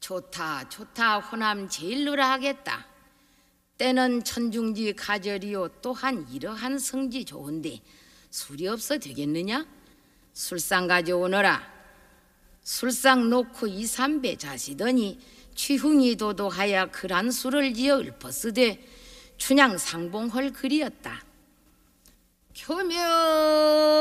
좋다 좋다 호남 제일로라 하겠다. 때는 천중지 가절이요 또한 이러한 성지 좋은데 술이 없어 되겠느냐? 술상 가져오너라. 술상 놓고 2, 3배 자시더니 취흥이 도도하여 그란 술을 지어 읊었으되 춘향 상봉할 글이었다. 교묘